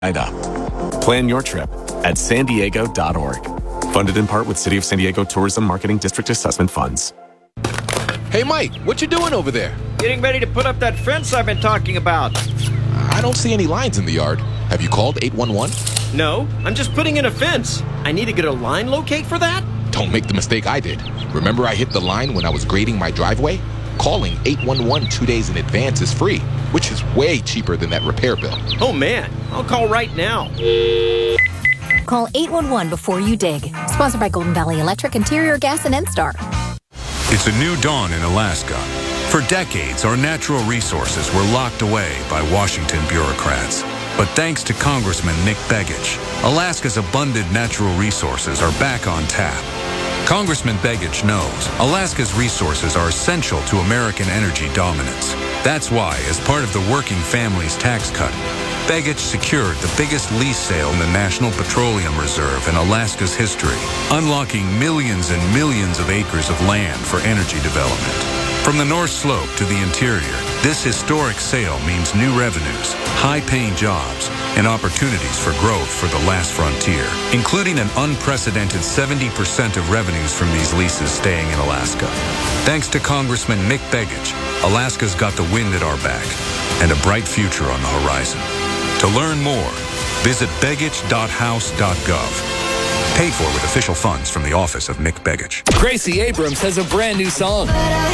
Plan your trip at sandiego.org. Funded in part with City of San Diego Tourism Marketing District Assessment Funds. Hey, Mike, what you doing over there? Getting ready to put up that fence I've been talking about. I don't see any lines in the yard. Have you called 811? No, I'm just putting in a fence. I need to get a line locate for that? Don't make the mistake I did. Remember I hit the line when I was grading my driveway? Calling 811 2 days in advance is free, which is way cheaper than that repair bill. Oh, man. I'll call right now. Call 811 before you dig. Sponsored by Golden Valley Electric, Interior Gas, and NSTAR. It's a new dawn in Alaska. For decades, our natural resources were locked away by Washington bureaucrats. But thanks to Congressman Nick Begich, Alaska's abundant natural resources are back on tap. Congressman Begich knows Alaska's resources are essential to American energy dominance. That's why, as part of the Working Families Tax Cut, Begich secured the biggest lease sale in the National Petroleum Reserve in Alaska's history, unlocking millions and millions of acres of land for energy development. From the North Slope to the interior, this historic sale means new revenues, high-paying jobs, and opportunities for growth for the last frontier, including an unprecedented 70% of revenues from these leases staying in Alaska. Thanks to Congressman Nick Begich, Alaska's got the wind at our back and a bright future on the horizon. To learn more, visit begich.house.gov. Paid for with official funds from the office of Nick Begich. Gracie Abrams has a brand new song.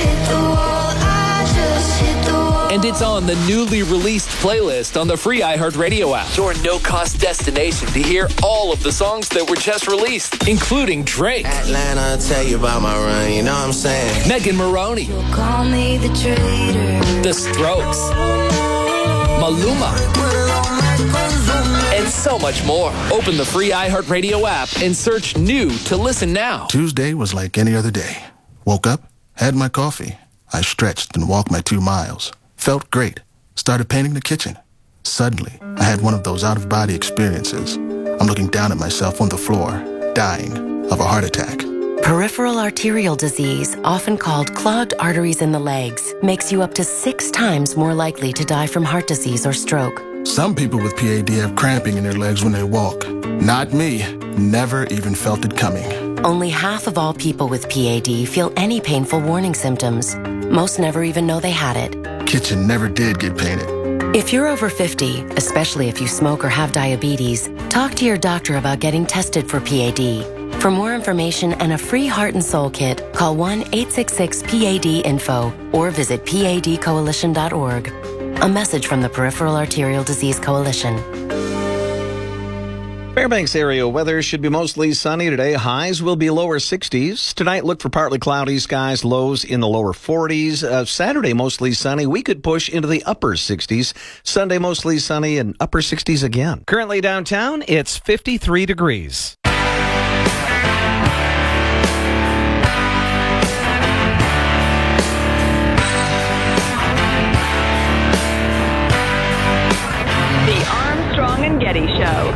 And it's on the newly released playlist on the free iHeartRadio app. Your no-cost destination to hear all of the songs that were just released, including Drake, Atlanta, tell you about my run, you know what I'm saying? Megan Maroney, Call me the traitor. The Strokes, Maluma, and so much more. Open the free iHeartRadio app and search new to listen now. Tuesday was like any other day. Woke up, had my coffee. I stretched and walked my 2 miles. Felt great. Started painting the kitchen. Suddenly, I had one of those out-of-body experiences. I'm looking down at myself on the floor, dying of a heart attack. Peripheral arterial disease, often called clogged arteries in the legs, makes you up to 6 times more likely to die from heart disease or stroke. Some people with PAD have cramping in their legs when they walk. Not me. Never even felt it coming. Only half of all people with PAD feel any painful warning symptoms. Most never even know they had it. Kitchen never did get painted. If you're over 50, especially if you smoke or have diabetes, talk to your doctor about getting tested for PAD. For more information and a free heart and soul kit, call 1-866-PAD-INFO or visit padcoalition.org. A message from the Peripheral Arterial Disease Coalition. Fairbanks area weather should be mostly sunny today. Highs will be lower 60s. Tonight, look for partly cloudy skies, lows in the lower 40s. Saturday, mostly sunny. We could push into the upper 60s. Sunday, mostly sunny and upper 60s again. Currently downtown, it's 53 degrees. The Armstrong and Getty Show.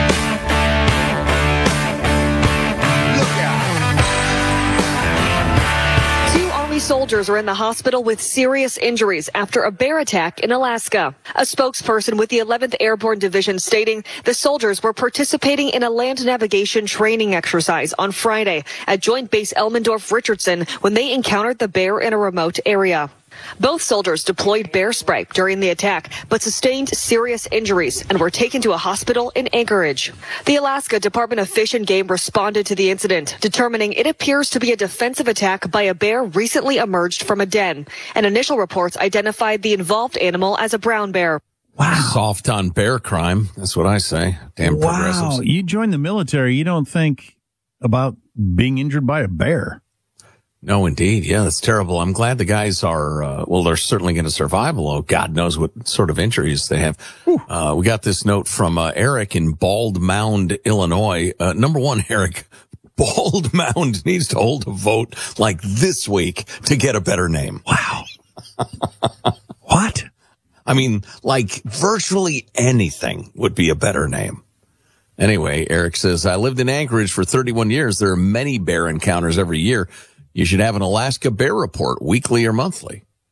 Soldiers are in the hospital with serious injuries after a bear attack in Alaska. A spokesperson with the 11th Airborne Division stating the soldiers were participating in a land navigation training exercise on Friday at Joint Base Elmendorf-Richardson when they encountered the bear in a remote area. Both soldiers deployed bear spray during the attack, but sustained serious injuries and were taken to a hospital in Anchorage. The Alaska Department of Fish and Game responded to the incident, determining it appears to be a defensive attack by a bear recently emerged from a den. And initial reports identified the involved animal as a brown bear. Wow. Soft on bear crime. That's what I say. Damn progressives. Wow. You join the military, you don't think about being injured by a bear. No, indeed. Yeah, that's terrible. I'm glad the guys are, they're certainly going to survive, although God knows what sort of injuries they have. We got this note from Eric in Bald Mound, Illinois. Number one, Eric, Bald Mound needs to hold a vote like this week to get a better name. Wow. What? I mean, like virtually anything would be a better name. Anyway, Eric says, I lived in Anchorage for 31 years. There are many bear encounters every year. You should have an Alaska Bear Report, weekly or monthly.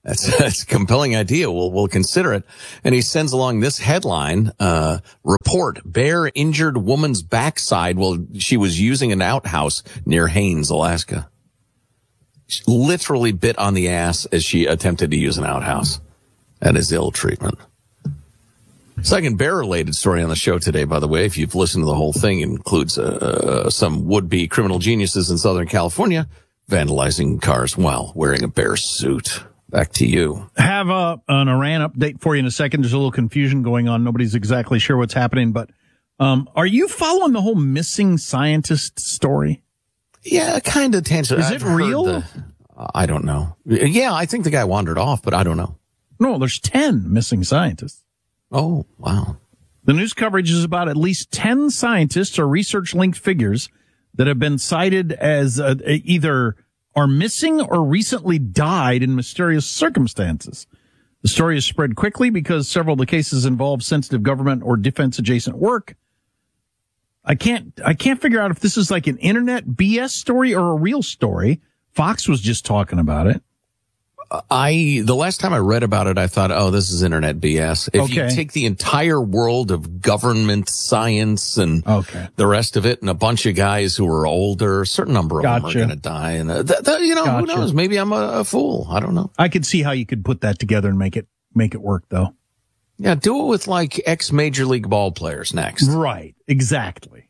That's a compelling idea. We'll consider it. And he sends along this headline, report, bear injured woman's backside while she was using an outhouse near Haines, Alaska. She literally bit on the ass as she attempted to use an outhouse. That is ill treatment. Second bear-related story on the show today, by the way, if you've listened to the whole thing, includes some would-be criminal geniuses in Southern California vandalizing cars while wearing a bear suit. Back to you. Have an Iran update for you in a second. There's a little confusion going on. Nobody's exactly sure what's happening, but are you following the whole missing scientist story? Yeah, kind of tangent. Is it real? I don't know. Yeah, I think the guy wandered off, but I don't know. No, there's 10 missing scientists. Oh, wow. The news coverage is about at least 10 scientists or research-linked figures that have been cited as either are missing or recently died in mysterious circumstances. The story is spread quickly because several of the cases involve sensitive government or defense-adjacent work. I can't figure out if this is like an internet BS story or a real story. Fox was just talking about it. The last time I read about it, I thought, oh, this is internet BS. If you take the entire world of government science and the rest of it and a bunch of guys who are older, a certain number of them are going to die. And, who knows? Maybe I'm a fool. I don't know. I could see how you could put that together and make it work, though. Yeah, do it with like ex-major league ball players next. Right. Exactly.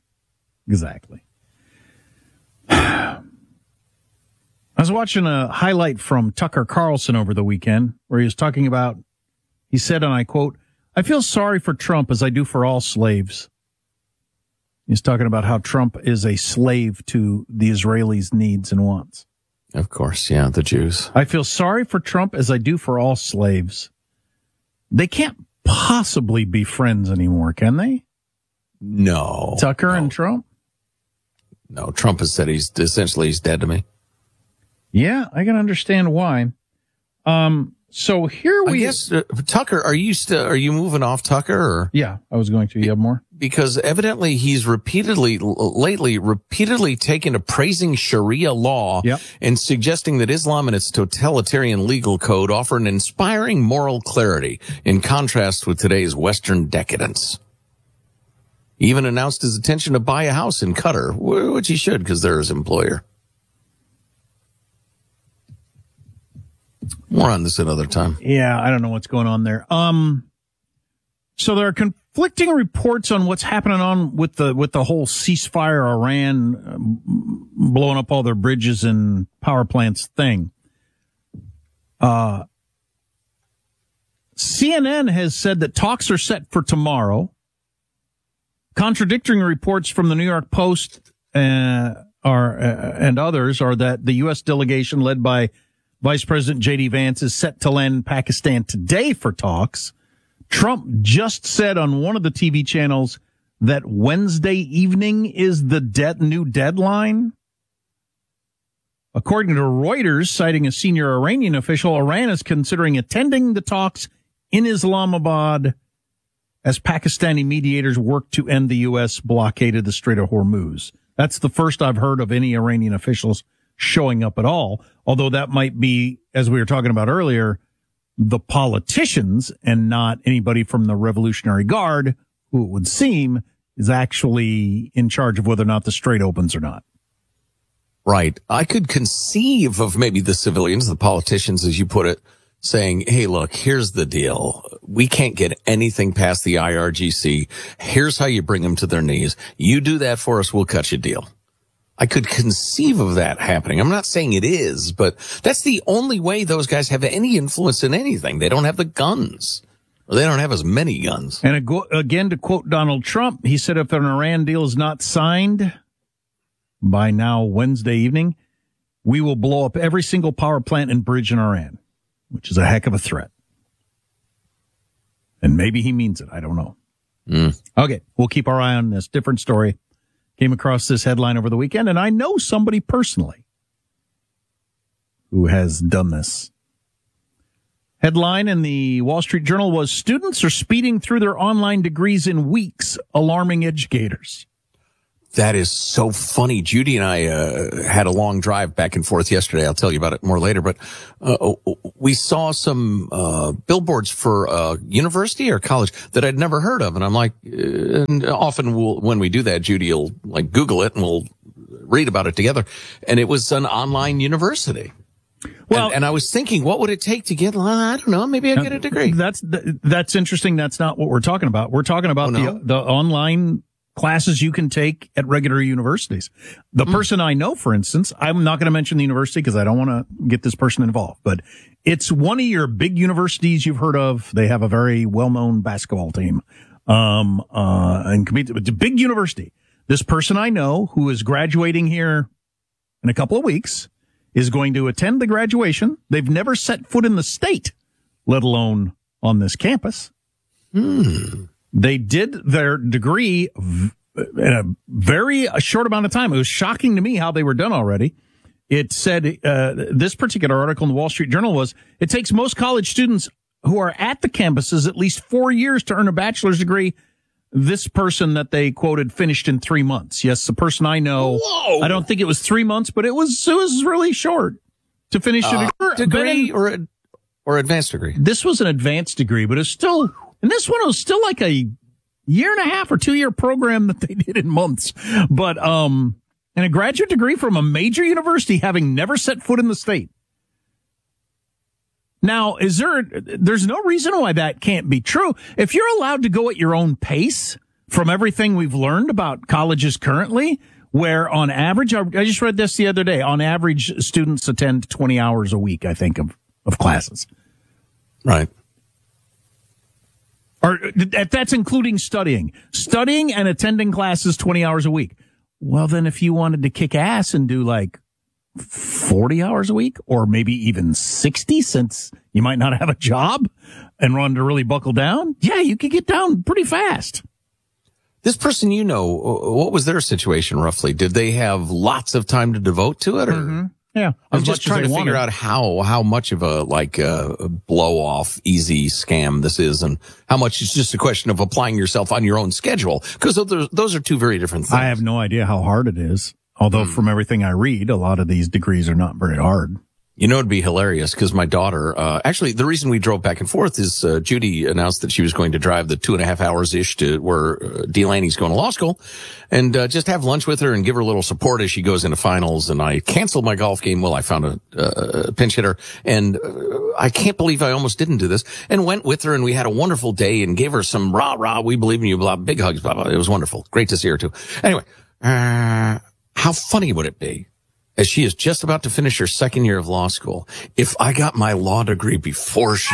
I was watching a highlight from Tucker Carlson over the weekend where he was talking about, he said, and I quote, "I feel sorry for Trump as I do for all slaves." He's talking about how Trump is a slave to the Israelis' needs and wants. Of course, yeah, the Jews. "I feel sorry for Trump as I do for all slaves." They can't possibly be friends anymore, can they? No. Tucker and Trump? No, Trump has said he's dead to me. Yeah, I can understand why. So here we... I guess, Tucker, are you moving off Tucker? Or? Yeah, I was going to. You have more? Because evidently he's repeatedly taken to praising Sharia law and suggesting that Islam and its totalitarian legal code offer an inspiring moral clarity in contrast with today's Western decadence. He even announced his intention to buy a house in Qatar, which he should because they're his employer. More on this another time. Yeah, I don't know what's going on there. So there are conflicting reports on what's happening on with the whole ceasefire, Iran blowing up all their bridges and power plants thing. CNN has said that talks are set for tomorrow. Contradicting reports from the New York Post and others are that the U.S. delegation led by Vice President J.D. Vance is set to land in Pakistan today for talks. Trump just said on one of the TV channels that Wednesday evening is the new deadline. According to Reuters, citing a senior Iranian official, Iran is considering attending the talks in Islamabad as Pakistani mediators work to end the U.S. blockade of the Strait of Hormuz. That's the first I've heard of any Iranian officials showing up at all, although that might be, as we were talking about earlier, the politicians and not anybody from the Revolutionary Guard, who it would seem is actually in charge of whether or not the strait opens or not. Right. I could conceive of maybe the civilians, the politicians, as you put it, saying, hey, look, here's the deal. We can't get anything past the IRGC. Here's how you bring them to their knees. You do that for us, we'll cut you a deal. I could conceive of that happening. I'm not saying it is, but that's the only way those guys have any influence in anything. They don't have the guns. Or they don't have as many guns. And again, to quote Donald Trump, he said if an Iran deal is not signed by now Wednesday evening, we will blow up every single power plant and bridge in Iran, which is a heck of a threat. And maybe he means it. I don't know. Okay, we'll keep our eye on this. Different story. Came across this headline over the weekend, and I know somebody personally who has done this. Headline in the Wall Street Journal was, students are speeding through their online degrees in weeks, alarming educators. That is so funny. Judy and I had a long drive back and forth yesterday. I'll tell you about it more later. But we saw some billboards for a university or college that I'd never heard of. And I'm like, and often when we do that, Judy will like Google it and we'll read about it together. And it was an online university. Well, and I was thinking, what would it take to get, I don't know, maybe I'd get a degree. That's interesting. That's not what we're talking about. We're talking about the online classes you can take at regular universities. The person I know, for instance, I'm not going to mention the university because I don't want to get this person involved, but it's one of your big universities you've heard of. They have a very well-known basketball team, and compete. It's a big university. This person I know who is graduating here in a couple of weeks is going to attend the graduation. They've never set foot in the state, let alone on this campus. They did their degree in a very short amount of time. It was shocking to me how they were done already. It said, this particular article in the Wall Street Journal was, it takes most college students who are at the campuses at least 4 years to earn a bachelor's degree. This person that they quoted finished in 3 months. Yes, the person I know. Whoa. I don't think it was 3 months, but it was really short to finish a degree or advanced degree. This was an advanced degree, but it's still, and this one was still like a 1.5 or 2 year program that they did in months. But, and a graduate degree from a major university having never set foot in the state. Now, there's no reason why that can't be true. If you're allowed to go at your own pace from everything we've learned about colleges currently, where on average, I just read this the other day, on average, students attend 20 hours a week, I think, of classes. Right. Or that's including studying. Studying and attending classes 20 hours a week. Well, then if you wanted to kick ass and do like 40 hours a week or maybe even 60, since you might not have a job and run to really buckle down, yeah, you could get down pretty fast. This person, what was their situation roughly? Did they have lots of time to devote to it? Or Yeah. I'm just trying to figure out how much of a blow off easy scam this is, and how much it's just a question of applying yourself on your own schedule, because those are two very different things. I have no idea how hard it is. Although from everything I read, a lot of these degrees are not very hard. You know, it'd be hilarious because my daughter, actually, the reason we drove back and forth is Judy announced that she was going to drive the 2.5 hours-ish to where Delaney's going to law school, and just have lunch with her and give her a little support as she goes into finals. And I canceled my golf game. Well, I found a pinch hitter, and I can't believe I almost didn't do this, and went with her, and we had a wonderful day and gave her some rah, we believe in you, blah, big hugs, blah, blah. It was wonderful. Great to see her, too. Anyway, how funny would it be, as she is just about to finish her second year of law school, if I got my law degree before she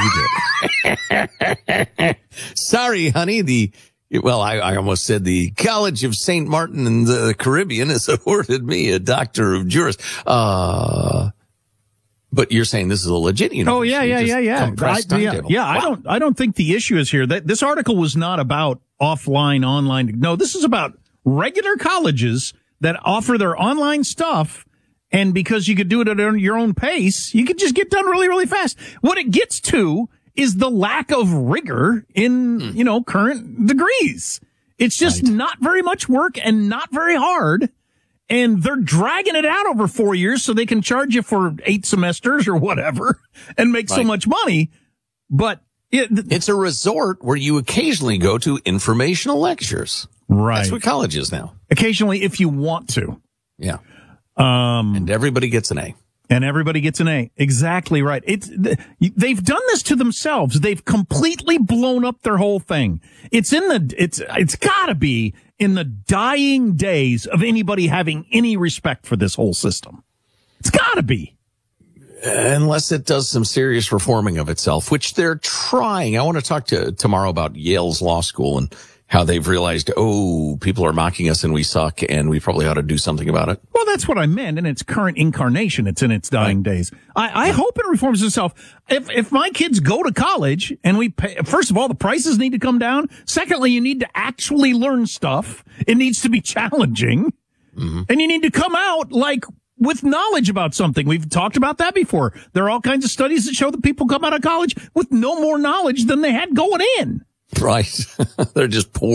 did? Sorry, honey. I almost said the College of St. Martin in the Caribbean has awarded me a Doctor of Juris. But you're saying this is a legit university. Oh, yeah. I don't think the issue is here. This article was not about offline, online. No, this is about regular colleges that offer their online stuff, and because you could do it at your own pace, you could just get done really, really fast. What it gets to is the lack of rigor in, current degrees. It's just not very much work and not very hard, and they're dragging it out over 4 years so they can charge you for 8 semesters or whatever and make so much money. But it's a resort where you occasionally go to informational lectures. Right. That's what college is now. Occasionally, if you want to. Yeah. And everybody gets an A. And everybody gets an A. Exactly right. They've done this to themselves. They've completely blown up their whole thing. It's gotta be in the dying days of anybody having any respect for this whole system. It's gotta be. Unless it does some serious reforming of itself, which they're trying. I want to talk tomorrow about Yale's law school and how they've realized, people are mocking us and we suck and we probably ought to do something about it. Well, that's what I meant in its current incarnation. It's in its dying days. I hope it reforms itself. If my kids go to college and we pay, first of all, the prices need to come down. Secondly, you need to actually learn stuff. It needs to be challenging. Mm-hmm. And you need to come out with knowledge about something. We've talked about that before. There are all kinds of studies that show that people come out of college with no more knowledge than they had going in. Right. They're just poor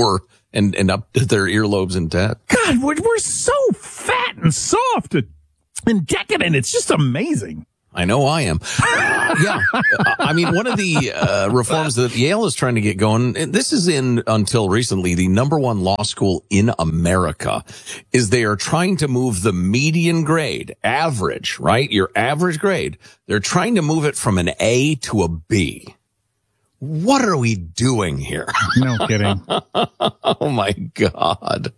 and up to their earlobes in debt. God, we're so fat and soft and decadent. It's just amazing. I know I am. Yeah. I mean, one of the reforms that Yale is trying to get going, and this is until recently, the number one law school in America, is they are trying to move the median grade, average, right? Your average grade. They're trying to move it from an A to a B. What are we doing here? No kidding. Oh, my God.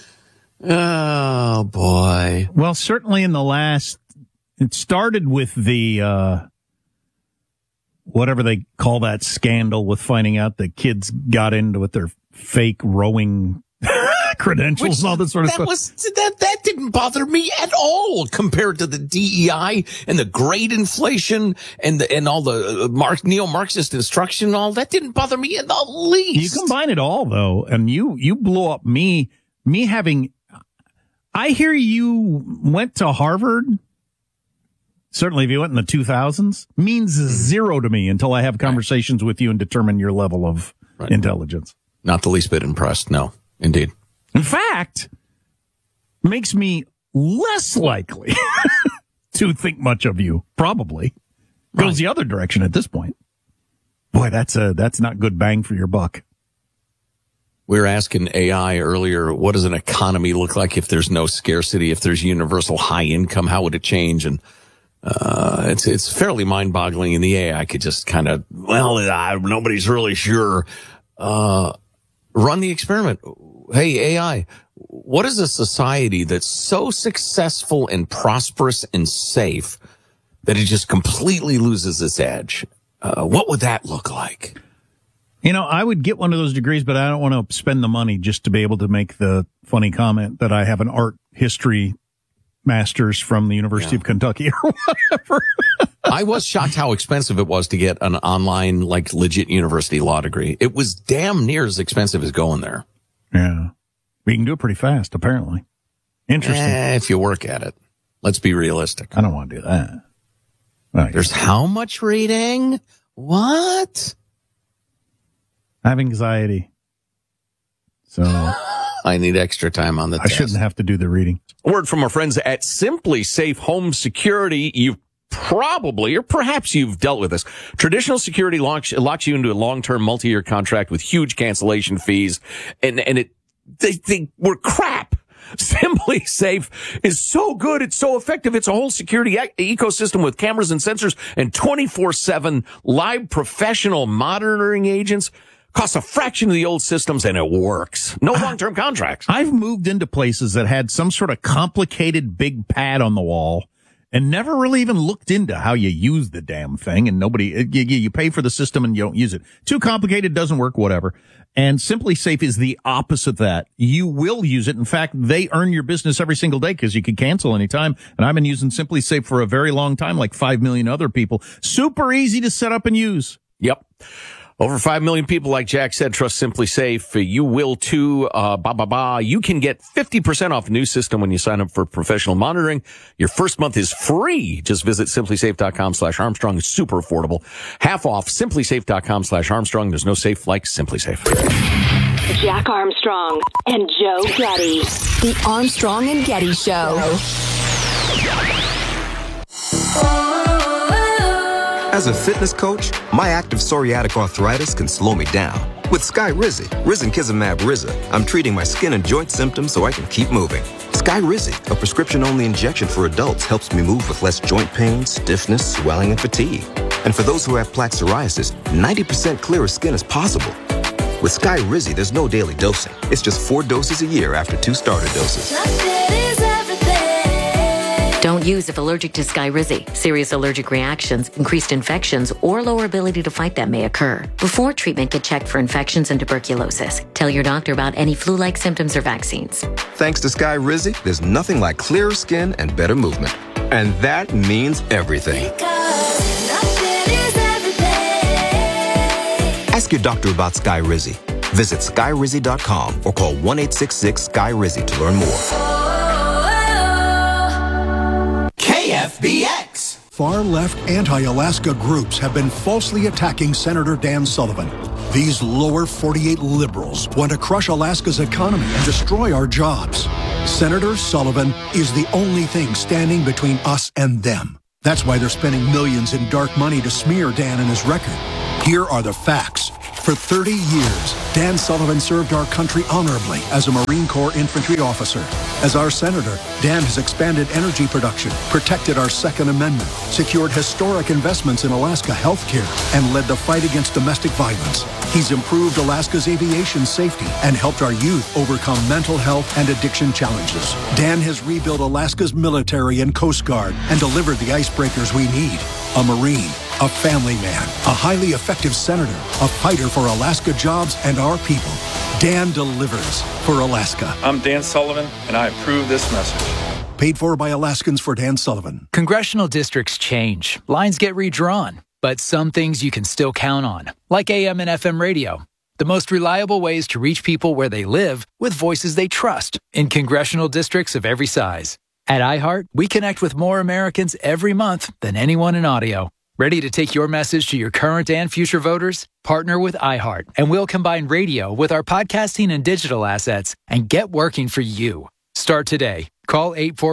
Oh, boy. Well, certainly in the last... It started with the, whatever they call that scandal with finding out that kids got into with their fake rowing credentials and all that sort of stuff. That didn't bother me at all compared to the DEI and the grade inflation and all the neo-Marxist instruction and all. That didn't bother me in the least. You combine it all, though, and you blow up me having... I hear you went to Harvard... Certainly, if you went in the 2000s, means zero to me until I have conversations with you and determine your level of intelligence. Not the least bit impressed, no, indeed. In fact, makes me less likely to think much of you, probably. Goes the other direction at this point. Boy, that's not good bang for your buck. We were asking AI earlier, what does an economy look like if there's no scarcity, if there's universal high income, how would it change? And it's fairly mind-boggling, and the AI could just kind of, nobody's really sure. Run the experiment. Hey, AI, what is a society that's so successful and prosperous and safe that it just completely loses its edge? What would that look like? You know, I would get one of those degrees, but I don't want to spend the money just to be able to make the funny comment that I have an art history master's from the University of Kentucky or whatever. I was shocked how expensive it was to get an online, legit university law degree. It was damn near as expensive as going there. Yeah. We can do it pretty fast, apparently. Interesting. If you work at it. Let's be realistic. I don't want to do that. Right. There's how much reading? What? I have anxiety. So... I need extra time on the test. I shouldn't have to do the reading. Word from our friends at Simply Safe Home Security. You've probably, or perhaps you've dealt with this. Traditional security locks you into a long-term multi-year contract with huge cancellation fees, and they were crap. Simply Safe is so good. It's so effective. It's a whole security ecosystem with cameras and sensors and 24/7 live professional monitoring agents. Costs a fraction of the old systems, and it works. No long-term contracts. I've moved into places that had some sort of complicated big pad on the wall and never really even looked into how you use the damn thing. And you pay for the system and you don't use it. Too complicated, doesn't work, whatever. And Simply Safe is the opposite of that. You will use it. In fact, they earn your business every single day because you can cancel anytime. And I've been using Simply Safe for a very long time, like 5 million other people. Super easy to set up and use. Yep. Over 5 million people, like Jack said, trust Simply Safe. You will too. You can get 50% off a new system when you sign up for professional monitoring. Your first month is free. Just visit simplysafe.com/Armstrong. It's super affordable. Half off simplysafe.com/Armstrong. There's no safe like Simply Safe. Jack Armstrong and Joe Getty. The Armstrong and Getty Show. As a fitness coach, my active psoriatic arthritis can slow me down. With Skyrizi, risankizumab Riza, I'm treating my skin and joint symptoms so I can keep moving. Skyrizi, a prescription-only injection for adults, helps me move with less joint pain, stiffness, swelling, and fatigue. And for those who have plaque psoriasis, 90% clearer skin is possible. With Skyrizi, there's no daily dosing. It's just 4 doses a year after 2 starter doses. Don't use if allergic to Skyrizi. Serious allergic reactions, increased infections, or lower ability to fight them may occur. Before treatment, get checked for infections and tuberculosis. Tell your doctor about any flu-like symptoms or vaccines. Thanks to Skyrizi, there's nothing like clearer skin and better movement. And that means everything. Ask your doctor about Skyrizi. Visit Skyrizi.com or call 1-866-SKY-RIZI to learn more. KFBX. Far-left anti-Alaska groups have been falsely attacking Senator Dan Sullivan. These lower 48 liberals want to crush Alaska's economy and destroy our jobs. Senator Sullivan is the only thing standing between us and them. That's why they're spending millions in dark money to smear Dan and his record. Here are the facts. For 30 years, Dan Sullivan served our country honorably as a Marine Corps infantry officer. As our senator, Dan has expanded energy production, protected our Second Amendment, secured historic investments in Alaska healthcare, and led the fight against domestic violence. He's improved Alaska's aviation safety and helped our youth overcome mental health and addiction challenges. Dan has rebuilt Alaska's military and Coast Guard and delivered the icebreakers we need. A Marine, a family man, a highly effective senator, a fighter for Alaska jobs and our people. Dan delivers for Alaska. I'm Dan Sullivan, and I approve this message. Paid for by Alaskans for Dan Sullivan. Congressional districts change. Lines get redrawn. But some things you can still count on, like AM and FM radio. The most reliable ways to reach people where they live with voices they trust in congressional districts of every size. At iHeart, we connect with more Americans every month than anyone in audio. Ready to take your message to your current and future voters? Partner with iHeart, and we'll combine radio with our podcasting and digital assets and get working for you. Start today. Call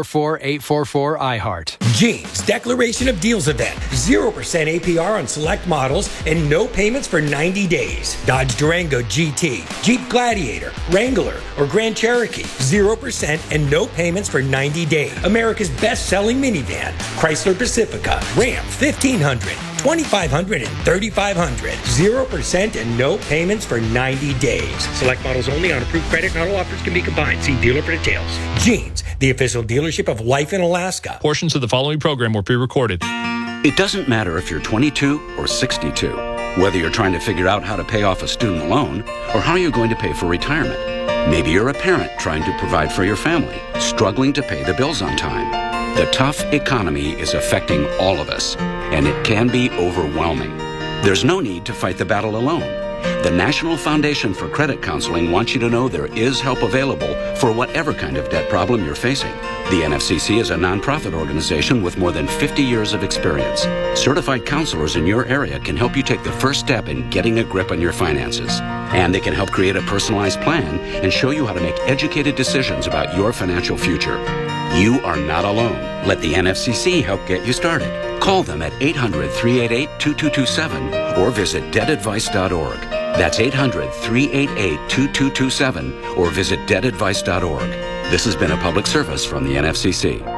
844-844-iHeart. Jeans Declaration of Deals event. 0% APR on select models and no payments for 90 days. Dodge Durango GT, Jeep Gladiator, Wrangler, or Grand Cherokee. 0% and no payments for 90 days. America's best-selling minivan. Chrysler Pacifica, Ram 1500, 2500, and 3500. 0% and no payments for 90 days. Select models only on approved credit. Not all offers can be combined. See dealer for details. Jeans, the official dealership of Life in Alaska. Portions of the following program were pre-recorded. It doesn't matter if you're 22 or 62, whether you're trying to figure out how to pay off a student loan or how you're going to pay for retirement. Maybe you're a parent trying to provide for your family, struggling to pay the bills on time. The tough economy is affecting all of us, and it can be overwhelming. There's no need to fight the battle alone. The National Foundation for Credit Counseling wants you to know there is help available for whatever kind of debt problem you're facing. The NFCC is a nonprofit organization with more than 50 years of experience. Certified counselors in your area can help you take the first step in getting a grip on your finances. And they can help create a personalized plan and show you how to make educated decisions about your financial future. You are not alone. Let the NFCC help get you started. Call them at 800-388-2227 or visit debtadvice.org. That's 800-388-2227 or visit debtadvice.org. This has been a public service from the NFCC.